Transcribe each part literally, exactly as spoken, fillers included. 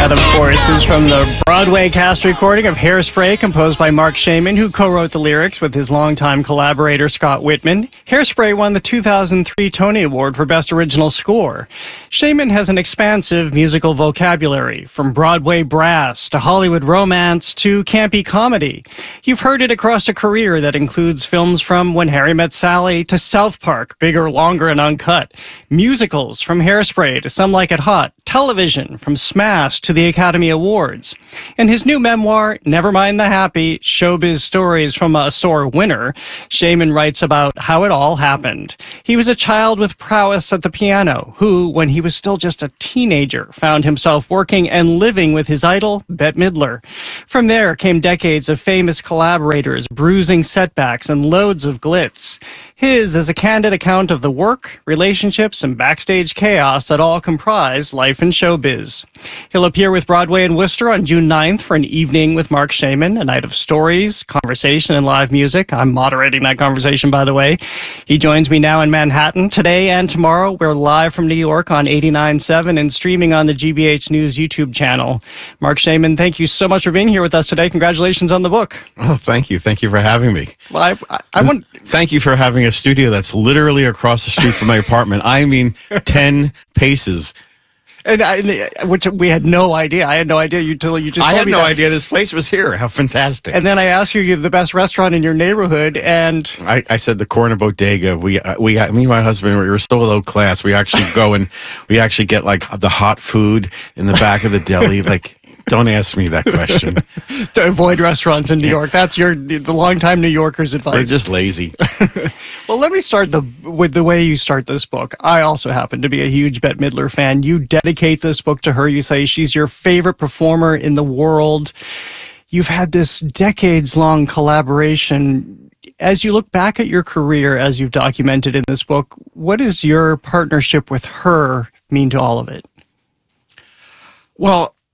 That, of course, is from the Broadway cast recording of Hairspray, composed by Marc Shaiman, who co-wrote the lyrics with his longtime collaborator Scott Whitman. Hairspray won the two thousand three Tony Award for Best Original Score. Shaiman has an expansive musical vocabulary, from Broadway brass to Hollywood romance to campy comedy. You've heard it across a career that includes films from When Harry Met Sally to South Park, Bigger, Longer, and Uncut, musicals from Hairspray to Some Like It Hot, television from Smash to the Academy Awards. In his new memoir, Never Mind the Happy, Showbiz Stories from a Sore Winner, Shaiman writes about how it all happened. He was a child with prowess at the piano, who, when he was still just a teenager, found himself working and living with his idol, Bette Midler. From there came decades of famous collaborators, bruising setbacks, and loads of glitz. His is a candid account of the work, relationships, and backstage chaos that all comprise life in showbiz. He'll appear with Broadway in Worcester on June ninth for an evening with Marc Shaiman, a night of stories, conversation, and live music. I'm moderating that conversation, by the way. He joins me now in Manhattan. Today and tomorrow, we're live from New York on eighty-nine point seven and streaming on the G B H News YouTube channel. Marc Shaiman, thank you so much for being here with us today. Congratulations on the book. Oh, thank you. Thank you for having me. Well, I, I, I want... Thank you for having a studio that's literally across the street from my apartment. I mean, ten paces. And I, which we had no idea. I had no idea until you just I told had me no that. idea this place was here. How fantastic. And then I asked you, you're the best restaurant in your neighborhood, and... I, I said the Corner Bodega. We, uh, we, uh, me and my husband, we were so low class. We actually go and we actually get like the hot food in the back of the deli. Like, don't ask me that question. To avoid restaurants in New York. That's your the longtime New Yorkers' advice. We're just lazy. Well, let me start the with the way you start this book. I also happen to be a huge Bette Midler fan. You dedicate this book to her. You say she's your favorite performer in the world. You've had this decades-long collaboration. As you look back at your career, as you've documented in this book, what does your partnership with her mean to all of it? Well,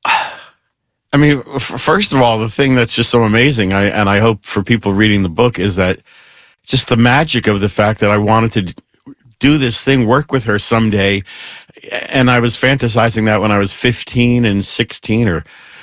I mean, f- first of all, the thing that's just so amazing, I, and I hope for people reading the book, is that just the magic of the fact that I wanted to do this thing, work with her someday, and I was fantasizing that when I was fifteen and sixteen, or,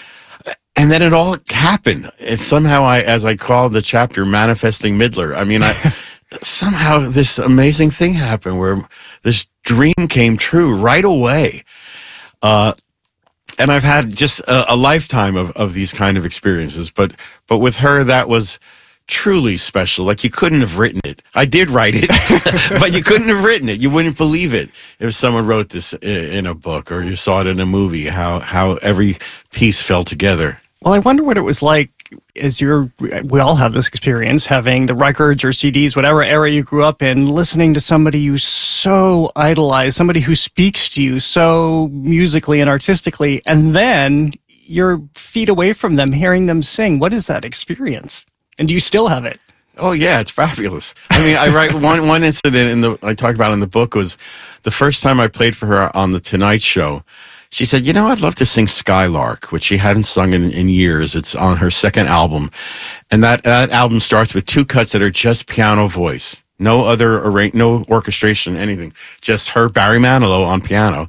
and then it all happened. And somehow I, as I called the chapter, Manifesting Midler. I mean, I somehow this amazing thing happened where this dream came true right away. Uh, And I've had just a, a lifetime of, of these kind of experiences, but but with her, that was truly special. Like, you couldn't have written it. I did write it, but you couldn't have written it. You wouldn't believe it if someone wrote this in a book or you saw it in a movie, how, how every piece fell together. Well, I wonder what it was like as you're, we all have this experience, having the records or C Ds, whatever era you grew up in, listening to somebody you so idolize, somebody who speaks to you so musically and artistically, and then you're feet away from them, hearing them sing. What is that experience? And do you still have it? Oh yeah, it's fabulous. I mean, I write one one incident in the I talk about in the book was the first time I played for her on the Tonight Show. She said, you know, I'd love to sing Skylark, which she hadn't sung in, in years. It's on her second album. And that, that album starts with two cuts that are just piano voice. No other arrange, no orchestration, anything. Just her, Barry Manilow, on piano.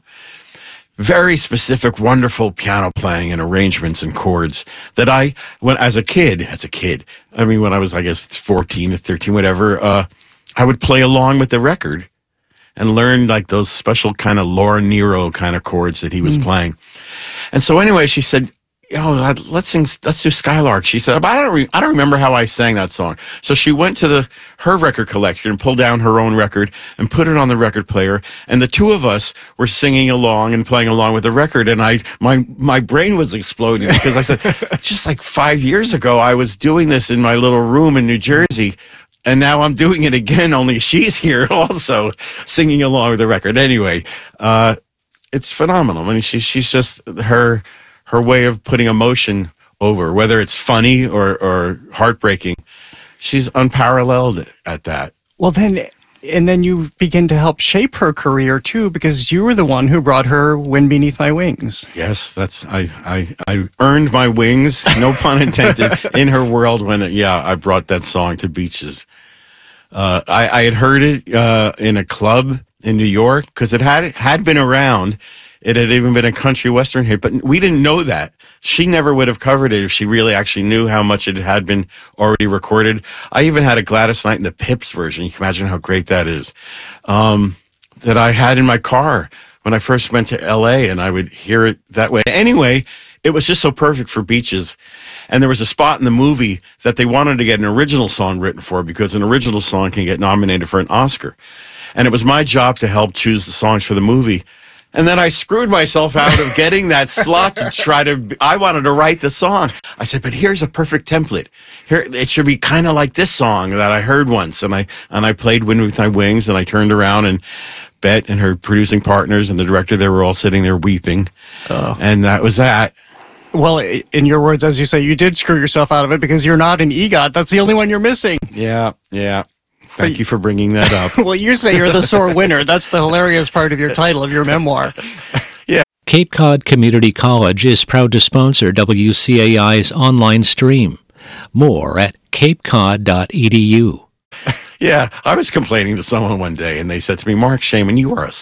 Very specific, wonderful piano playing and arrangements and chords that I, when as a kid, as a kid, I mean, when I was, I guess, it's fourteen or thirteen, whatever, uh, I would play along with the record and learned like those special kind of Laura Nero kind of chords that he was mm. playing. And so anyway, she said, oh, let's sing, let's do Skylark. She said, but I don't, re- I don't remember how I sang that song. So she went to the, her record collection and pulled down her own record and put it on the record player. And the two of us were singing along and playing along with the record. And I, my, my brain was exploding because I said, just like five years ago, I was doing this in my little room in New Jersey. And now I'm doing it again, only she's here also singing along with the record. Anyway, uh, it's phenomenal. I mean, she, she's just, her her way of putting emotion over, whether it's funny or, or heartbreaking, she's unparalleled at that. Well, then, and then you begin to help shape her career, too, because you were the one who brought her Wind Beneath My Wings. Yes, that's, I, I, I earned my wings, no pun intended, in her world when, yeah, I brought that song to beaches. Uh, I, I had heard it uh, in a club in New York because it had had been around, it had even been a country western hit, but we didn't know that. She never would have covered it if she really actually knew how much it had been already recorded. I even had a Gladys Knight and the Pips version. You can imagine how great that is. Um, that I had in my car when I first went to L A, and I would hear it that way. Anyway, it was just so perfect for beaches. And there was a spot in the movie that they wanted to get an original song written for, because an original song can get nominated for an Oscar. And it was my job to help choose the songs for the movie. And then I screwed myself out of getting that slot to try to, I wanted to write the song. I said, but here's a perfect template. Here, it should be kind of like this song that I heard once. And I, and I played Wind With My Wings, and I turned around, and Bet and her producing partners and the director, they were all sitting there weeping. Oh. And that was that. Well, in your words, as you say, you did screw yourself out of it because you're not an EGOT. That's the only one you're missing. Yeah, yeah. Thank but, you for bringing that up. Well, you say you're the sore winner. That's the hilarious part of your title of your memoir. Yeah. Cape Cod Community College is proud to sponsor W C A I's online stream. More at cape cod dot e d u. Yeah, I was complaining to someone one day, and they said to me, Mark Shaman, you are a